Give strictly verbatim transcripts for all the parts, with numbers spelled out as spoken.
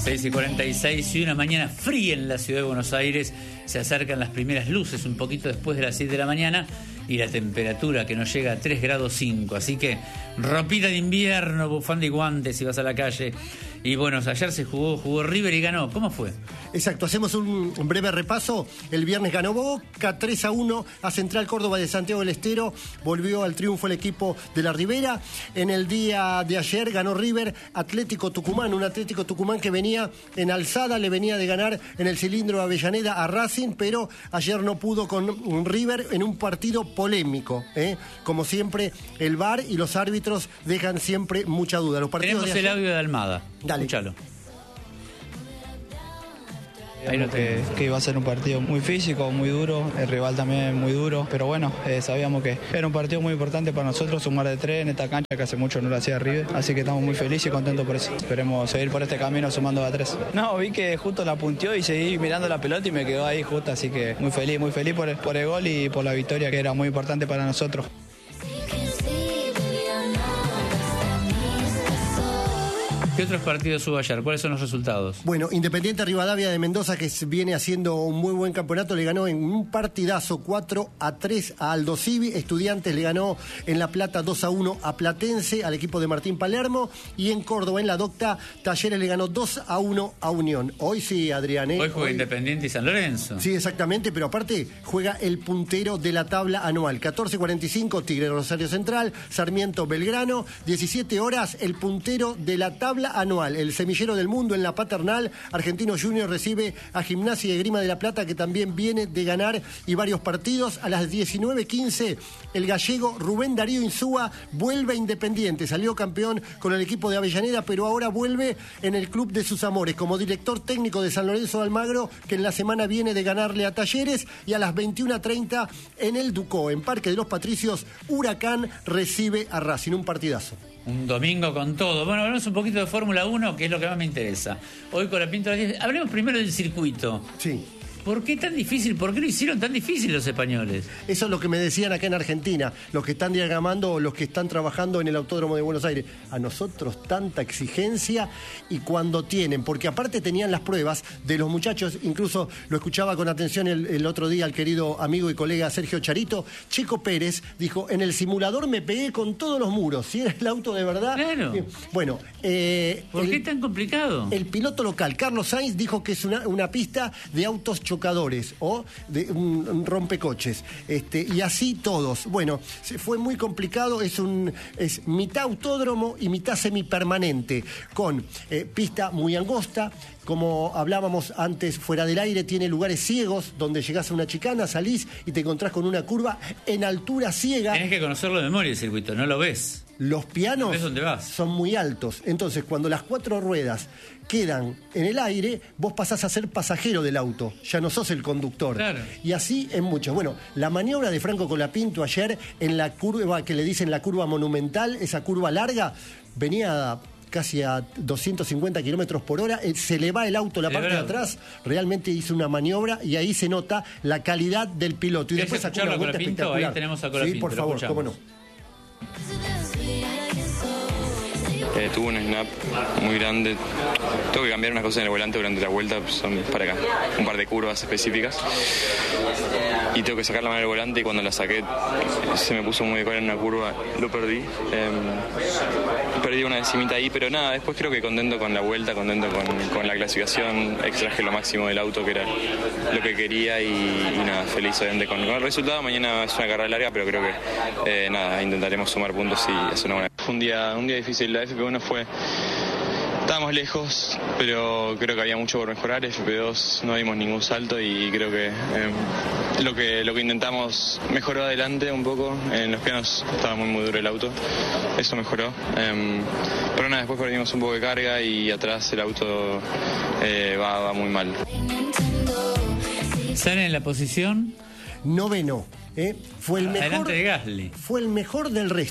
seis y cuarenta y seis y una mañana fría en la ciudad de Buenos Aires. Se acercan las primeras luces un poquito después de las siete de la mañana y la temperatura que nos llega a tres grados cinco. Así que ropita de invierno, bufanda y guantes si vas a la calle. Y bueno, ayer se jugó, jugó River y ganó. ¿Cómo fue? Exacto, hacemos un breve repaso. El viernes ganó Boca tres a uno a Central Córdoba de Santiago del Estero. Volvió al triunfo el equipo de la Ribera. En el día de ayer ganó River Atlético Tucumán, un Atlético Tucumán que venía en alzada, le venía de ganar en el cilindro Avellaneda a Racing, pero ayer no pudo con River en un partido polémico. ¿eh? Como siempre, el V A R y los árbitros dejan siempre mucha duda. Los partidos Tenemos de el ayer... audio de Almada. Dale. Escúchalo. Que, que iba a ser un partido muy físico, muy duro, el rival también muy duro, pero bueno, eh, sabíamos que era un partido muy importante para nosotros, sumar de tres en esta cancha que hace mucho no lo hacía River, así que estamos muy felices y contentos por eso. Esperemos seguir por este camino sumando de a tres. No, vi que justo la punteó y seguí mirando la pelota y me quedó ahí justo, así que muy feliz, muy feliz por el, por el gol y por la victoria que era muy importante para nosotros. ¿Qué otros partidos hubo ayer? ¿Cuáles son los resultados? Bueno, Independiente Rivadavia de Mendoza, que viene haciendo un muy buen campeonato, le ganó en un partidazo cuatro a tres a Aldo Civi. Estudiantes le ganó en La Plata dos a uno a Platense, al equipo de Martín Palermo. Y en Córdoba, en la Docta, Talleres le ganó dos a uno a Unión. Hoy sí, Adrián. ¿eh? Hoy juega Hoy... Independiente y San Lorenzo. Sí, exactamente, pero aparte juega el puntero de la tabla anual. catorce cuarenta y cinco, Tigre Rosario Central, Sarmiento Belgrano. diecisiete horas, el puntero de la tabla anual, el semillero del mundo en la Paternal. Argentino Junior recibe a Gimnasia y Esgrima de la Plata, que también viene de ganar y varios partidos. A las diecinueve quince, el gallego Rubén Darío Insúa vuelve a Independiente, salió campeón con el equipo de Avellaneda, pero ahora vuelve en el club de sus amores como director técnico de San Lorenzo de Almagro, que en la semana viene de ganarle a Talleres. Y a las veintiuna treinta, en el Ducó, en Parque de los Patricios, Huracán recibe a Racing, un partidazo. Un domingo con todo. Bueno, hablamos un poquito de Fórmula uno, que es lo que más me interesa. Hoy con la Pinto a las diez. Hablemos primero del circuito. Sí. ¿Por qué tan difícil? ¿Por qué lo hicieron tan difícil los españoles? Eso es lo que me decían acá en Argentina, los que están diagramando o los que están trabajando en el Autódromo de Buenos Aires. A nosotros tanta exigencia, y cuando tienen, porque aparte tenían las pruebas de los muchachos, incluso lo escuchaba con atención el, el otro día al querido amigo y colega Sergio Charito. Checo Pérez dijo, en el simulador me pegué con todos los muros, si era el auto de verdad. Claro. Bueno, eh, ¿por el, qué tan complicado? El piloto local, Carlos Sainz, dijo que es una, una pista de autos chocados o de un, un rompecoches, este, y así todos. Bueno, fue muy complicado, es un es mitad autódromo y mitad semipermanente, con eh, pista muy angosta. Como hablábamos antes fuera del aire, tiene lugares ciegos donde llegás a una chicana, salís y te encontrás con una curva en altura ciega. Tenés que conocerlo de memoria el circuito, no lo ves. Los pianos ¿Ves dónde vas? Son muy altos. Entonces, cuando las cuatro ruedas quedan en el aire, vos pasás a ser pasajero del auto. Ya no sos el conductor. Claro. Y así en muchos. Bueno, la maniobra de Franco Colapinto ayer en la curva que le dicen la curva monumental, esa curva larga, venía casi a doscientos cincuenta kilómetros por hora, se le va el auto a la parte de atrás, realmente hizo una maniobra y ahí se nota la calidad del piloto. Y después sacó una vuelta espectacular. Ahí tenemos a Colapinto. Sí, por favor, cómo no. Eh, tuvo un snap muy grande. Tengo que cambiar unas cosas en el volante durante la vuelta, son para acá, un par de curvas específicas. Y tengo que sacar la mano del volante, y cuando la saqué se me puso muy de cola en una curva, lo perdí. Eh, perdí una decimita ahí, pero nada, después creo que contento con la vuelta, contento con, con la clasificación, extraje lo máximo del auto, que era lo que quería, y, y nada, feliz obviamente con, con el resultado. Mañana es una carrera larga, pero creo que eh, nada, intentaremos sumar puntos y hacer una buena. Fue un día, un día difícil. La F P uno fue... Estábamos lejos, pero creo que había mucho por mejorar. F P dos no dimos ningún salto y creo que, eh, lo que lo que intentamos mejoró adelante un poco. En los pianos estaba muy muy duro el auto, eso mejoró. Eh, pero nada, después perdimos un poco de carga y atrás el auto eh, va, va muy mal. ¿Sale en la posición? Noveno. ¿eh? Fue el mejor, adelante de Gasly. Fue el mejor del resto.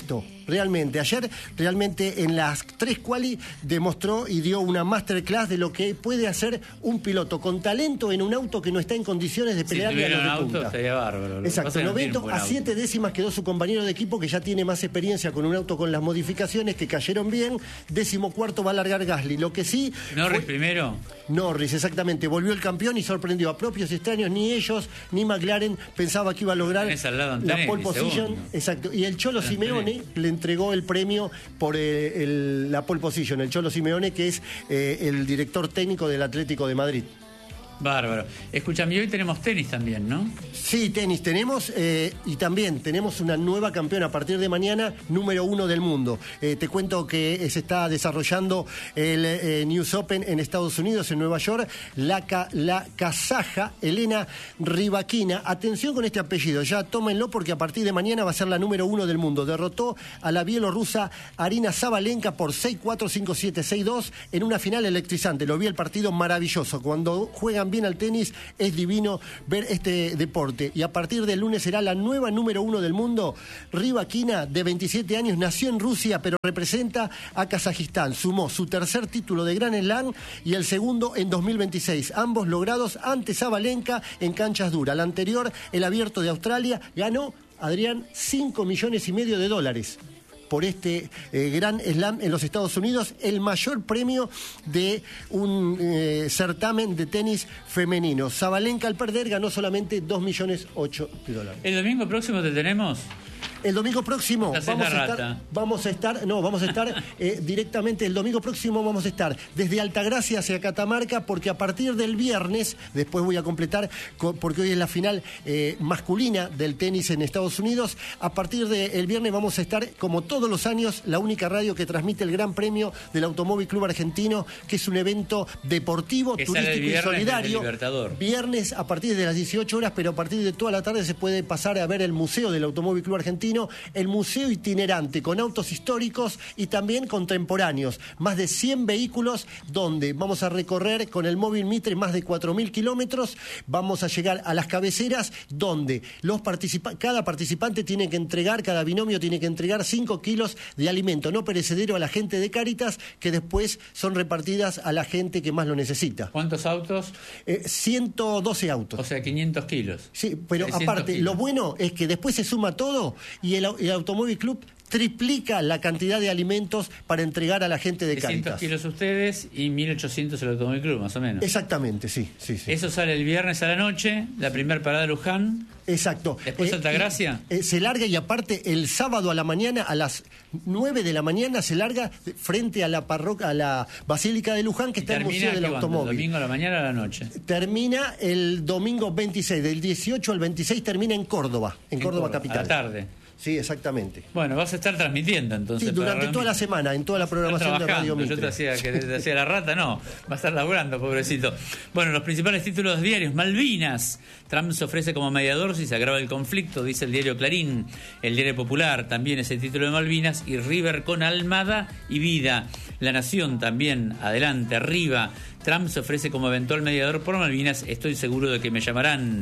realmente. Ayer, realmente, en las tres quali demostró y dio una masterclass de lo que puede hacer un piloto con talento en un auto que no está en condiciones de pelearle a los de auto, punta. sería bárbaro. Exacto, noveno a siete décimas quedó su compañero de equipo que ya tiene más experiencia con un auto con las modificaciones que cayeron bien. Décimo cuarto va a largar Gasly. Lo que sí... Norris fue... primero. Norris, exactamente. Volvió el campeón y sorprendió a propios extraños. Ni ellos, ni McLaren pensaba que iba a lograr la pole position. Exacto. Y el Cholo Simeone le entregó el premio por eh, el, la pole position. El Cholo Simeone, que es eh, el director técnico del Atlético de Madrid. Bárbaro. Escúchame, y hoy tenemos tenis también, ¿no? Sí, tenis tenemos eh, y también tenemos una nueva campeona a partir de mañana, número uno del mundo. Eh, te cuento que se está desarrollando el eh, News Open en Estados Unidos, en Nueva York. La, la kazaja Elena Rybakina. Atención con este apellido, ya tómenlo porque a partir de mañana va a ser la número uno del mundo. Derrotó a la bielorrusa Arina Sabalenka por seis cuatro, cinco siete, seis dos en una final electrizante. Lo vi el partido maravilloso. Cuando juegan bien al tenis, es divino ver este deporte. Y a partir del lunes será la nueva número uno del mundo. Rybakina, de veintisiete años, nació en Rusia, pero representa a Kazajistán. Sumó su tercer título de Grand Slam y el segundo en dos mil veintiséis. Ambos logrados ante Sabalenka en canchas duras. La anterior, el Abierto de Australia, ganó, Adrián, cinco millones y medio de dólares. Por este eh, Gran Slam en los Estados Unidos, el mayor premio de un eh, certamen de tenis femenino. Sabalenka, al perder, ganó solamente dos millones ocho de dólares. ¿El domingo próximo te tenemos? El domingo próximo vamos a, estar, vamos a estar, no, vamos a estar eh, directamente, el domingo próximo vamos a estar desde Altagracia hacia Catamarca, porque a partir del viernes, después voy a completar, porque hoy es la final eh, masculina del tenis en Estados Unidos, a partir del viernes vamos a estar, como todos los años, la única radio que transmite el Gran Premio del Automóvil Club Argentino, que es un evento deportivo, que turístico y solidario. Viernes a partir de las dieciocho horas, pero a partir de toda la tarde se puede pasar a ver el Museo del Automóvil Club Argentino, el museo itinerante con autos históricos y también contemporáneos. Más de cien vehículos donde vamos a recorrer con el móvil Mitre más de cuatro mil kilómetros. Vamos a llegar a las cabeceras donde los participa- cada participante tiene que entregar, cada binomio tiene que entregar cinco kilos de alimento no perecedero a la gente de Cáritas, que después son repartidas a la gente que más lo necesita. ¿Cuántos autos? Eh, ciento doce autos. O sea, quinientos kilos. Sí, pero aparte, kilos. Lo bueno es que después se suma todo y el, el Automóvil Club triplica la cantidad de alimentos para entregar a la gente de Cáritas. trescientos kilos ustedes y mil ochocientos el Automóvil Club, más o menos. Exactamente, sí, sí, sí. Eso sale el viernes a la noche, la primera parada de Luján. Exacto. Después eh, Altagracia. Eh, se larga y aparte el sábado a la mañana, a las nueve de la mañana, se larga frente a la parroquia, a la Basílica de Luján, que está en el Museo del Automóvil. ¿El domingo a la mañana o a la noche? Termina el domingo veintiséis, del dieciocho al veintiséis termina en Córdoba, en, en Córdoba, Córdoba capital. A la tarde. Sí, exactamente. Bueno, vas a estar transmitiendo entonces. Sí, durante toda la semana, en toda la programación de Radio Mitre. Yo te hacía que te hacía la rata, no. Va a estar laburando, pobrecito. Bueno, los principales títulos diarios. Malvinas. Trump se ofrece como mediador si se agrava el conflicto, dice el diario Clarín. El diario Popular también es el título de Malvinas. Y River con Almada y Vida. La Nación también, adelante, arriba. Trump se ofrece como eventual mediador por Malvinas. Estoy seguro de que me llamarán.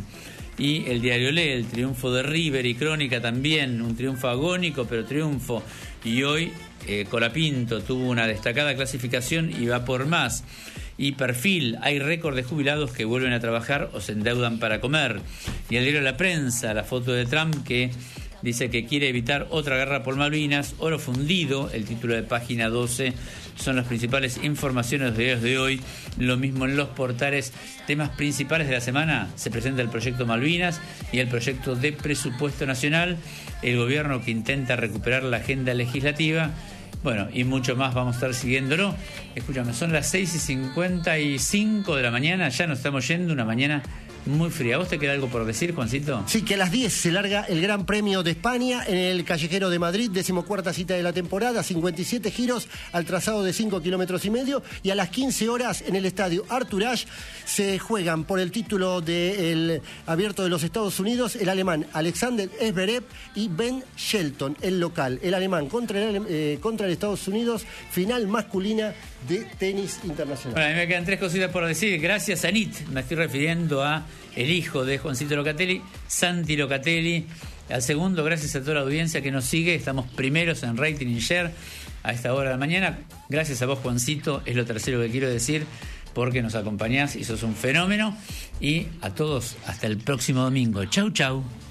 Y el diario Lee, el triunfo de River y Crónica también, un triunfo agónico, pero triunfo. Y hoy eh, Colapinto tuvo una destacada clasificación y va por más. Y Perfil, hay récord de jubilados que vuelven a trabajar o se endeudan para comer. Y el diario La Prensa, la foto de Trump que dice que quiere evitar otra guerra por Malvinas. Oro fundido, el título de página doce, son las principales informaciones de diarios de hoy. Lo mismo en los portales. Temas principales de la semana: se presenta el proyecto Malvinas y el proyecto de presupuesto nacional, el gobierno que intenta recuperar la agenda legislativa. Bueno, y mucho más vamos a estar siguiéndolo. Escúchame, son las seis y cincuenta y cinco de la mañana, ya nos estamos yendo, una mañana muy fría. ¿Vos te queda algo por decir, Juancito? Sí, que a las diez se larga el Gran Premio de España en el Callejero de Madrid, decimocuarta cita de la temporada, cincuenta y siete giros al trazado de cinco kilómetros y medio, y a las quince horas en el estadio Arthur Ashe se juegan por el título del Abierto de los Estados Unidos el alemán Alexander Zverev y Ben Shelton, el local, el alemán contra el, eh, contra el Estados Unidos, final masculina de tenis internacional. Bueno, a mí me quedan tres cositas por decir. Gracias, Anit. Me estoy refiriendo a el hijo de Juancito Locatelli, Santi Locatelli, Al segundo, gracias a toda la audiencia que nos sigue. Estamos primeros en rating y share a esta hora de la mañana. Gracias a vos, Juancito, es lo tercero que quiero decir, porque nos acompañás y sos un fenómeno. Y a todos, hasta el próximo domingo. Chau, chau.